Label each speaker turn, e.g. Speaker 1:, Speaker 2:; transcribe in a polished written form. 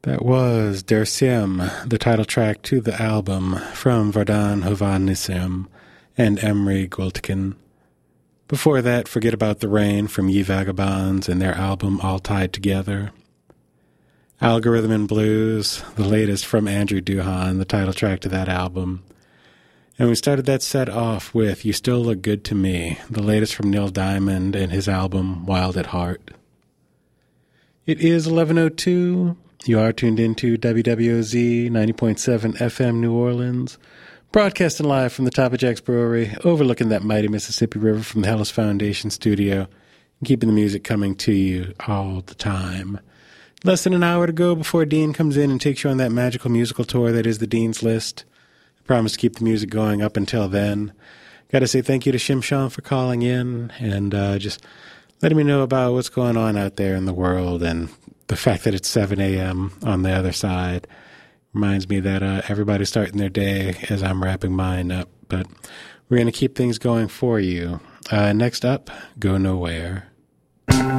Speaker 1: That was Der Siem, the title track to the album from Vardan Hovannissim and Emre Gültekin. Before that, Forget About the Rain from Ye Vagabonds and their album All Tied Together. Algorithm and Blues, the latest from Andrew Duhan, the title track to that album. And we started that set off with You Still Look Good to Me, the latest from Neil Diamond and his album Wild at Heart. It is 11:02. You are tuned into WWOZ 90.7 FM New Orleans, broadcasting live from the Top of Jack's Brewery, overlooking that mighty Mississippi River from the Hellas Foundation studio, and keeping the music coming to you all the time. Less than an hour to go before Dean comes in and takes you on that magical musical tour that is the Dean's List. I promise to keep the music going up until then. Got to say thank you to Shimshon for calling in and just letting me know about what's going on out there in the world, and the fact that it's 7 a.m. on the other side reminds me that everybody's starting their day as I'm wrapping mine up. But we're going to keep things going for you. Next up, Go Nowhere.